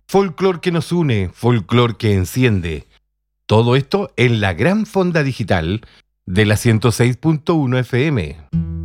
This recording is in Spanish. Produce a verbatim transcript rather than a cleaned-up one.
Folclor que nos une, folclor que enciende. Todo esto en la gran fonda digital de la ciento seis punto uno F M.